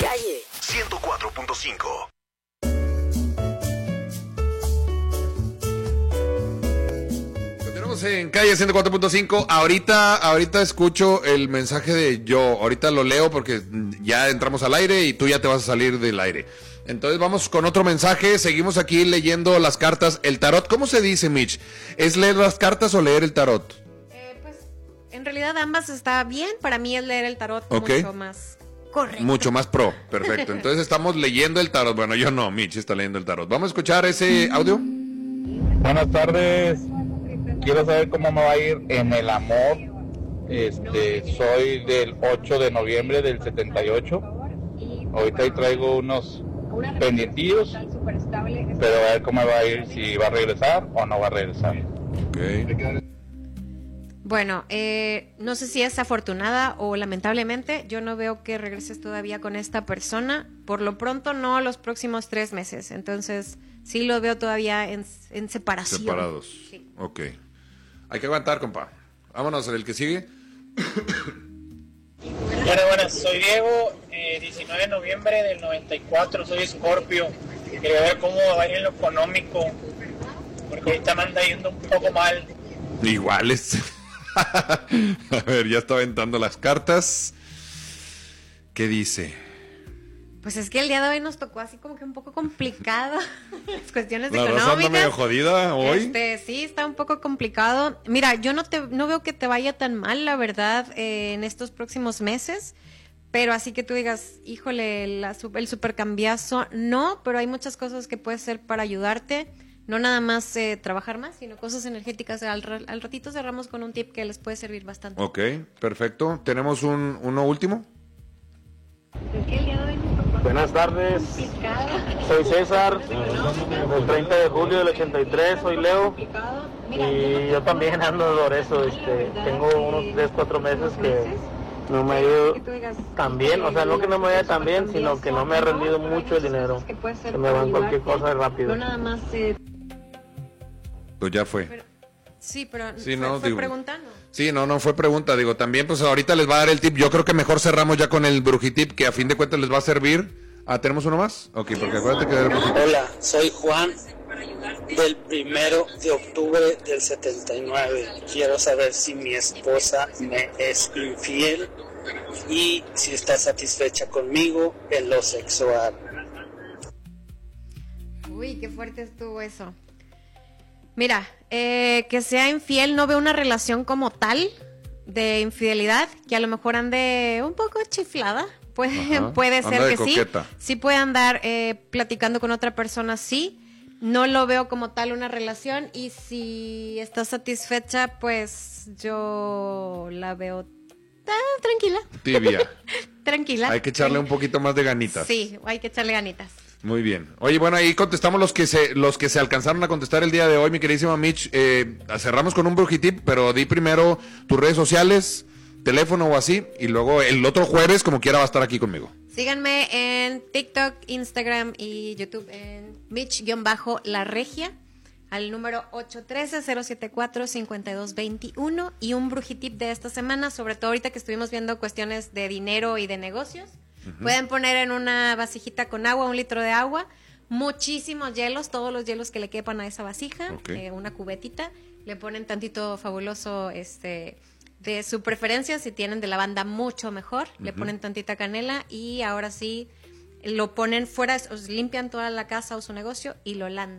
Calle 104.5. En Calle 104.5. Ahorita escucho el mensaje de yo. Ahorita lo leo porque ya entramos al aire y tú ya te vas a salir del aire. Entonces vamos con otro mensaje. Seguimos aquí leyendo las cartas. El tarot, ¿cómo se dice, Mitch? ¿Es leer las cartas o leer el tarot? Pues en realidad ambas está bien. Para mí es leer el tarot mucho más correcto. Mucho más pro. Perfecto. Entonces estamos leyendo el tarot. Bueno, yo no, Mitch está leyendo el tarot. Vamos a escuchar ese audio. Buenas tardes. Quiero saber cómo me va a ir en el amor. Soy del 8 de noviembre del 78. Ahorita ahí traigo unos pendientillos, pero a ver cómo me va a ir, si va a regresar o no va a regresar. Okay. Bueno, no sé si es afortunada o lamentablemente, yo no veo que regreses todavía con esta persona. Por lo pronto no los próximos 3 meses. Entonces sí lo veo todavía en separación. Separados. Sí. Ok. Hay que aguantar, compa. Vámonos, el que sigue. Buenas, soy Diego, 19 de noviembre del 94, soy Escorpio. Quería ver cómo va a ir en lo económico, porque ahorita me anda yendo un poco mal. Iguales. A ver, ya está aventando las cartas. ¿Qué dice? Pues es que el día de hoy nos tocó así como que un poco complicado las cuestiones La económicas. raza anda medio jodida hoy. Sí, está un poco complicado. Mira, yo no veo que te vaya tan mal, la verdad, en estos próximos meses. Pero así que tú digas, híjole, el supercambiazo, no, pero hay muchas cosas que puedes hacer para ayudarte. No nada más trabajar más, sino cosas energéticas. Al ratito cerramos con un tip que les puede servir bastante. Ok, perfecto. ¿Tenemos uno último? Buenas tardes, soy César, el 30 de julio del 83, soy Leo, y yo también ando por eso, tengo unos 3-4 meses que no me ha ido tan bien, o sea, no que no me vaya tan bien, sino que no me ha rendido mucho el dinero, que me van cualquier cosa rápido. Pues ya fue. Sí, pero sí, fue pregunta, ¿no? Sí, no fue pregunta. Digo, también, pues ahorita les va a dar el tip. Yo creo que mejor cerramos ya con el brujitip, que a fin de cuentas les va a servir. ¿Tenemos uno más? Ok, porque acuérdate que... Hola, soy Juan, del 1 de octubre del 79. Quiero saber si mi esposa me es infiel y si está satisfecha conmigo en lo sexual. Uy, qué fuerte estuvo eso. Mira, que sea infiel, no veo una relación como tal de infidelidad, que a lo mejor ande un poco chiflada, puede ser que coqueta. Sí puede andar platicando con otra persona, sí, no lo veo como tal una relación, y si está satisfecha, pues yo la veo tranquila. Tibia. Tranquila. Hay que echarle un poquito más de ganitas. Sí, hay que echarle ganitas. Muy bien. Oye, bueno, ahí contestamos los que se alcanzaron a contestar el día de hoy, mi queridísima Mitch. Cerramos con un brujitip, pero di primero tus redes sociales, teléfono o así, y luego el otro jueves, como quiera, va a estar aquí conmigo. Síganme en TikTok, Instagram y YouTube en Mitch-La Regia, al número 813-074-5221, y un brujitip de esta semana, sobre todo ahorita que estuvimos viendo cuestiones de dinero y de negocios. Pueden poner en una vasijita con agua, 1 litro de agua, muchísimos hielos, todos los hielos que le quepan a esa vasija, una cubetita, le ponen tantito fabuloso de su preferencia, si tienen de lavanda mucho mejor, le ponen tantita canela y ahora sí lo ponen fuera, os limpian toda la casa o su negocio y lo lanzan.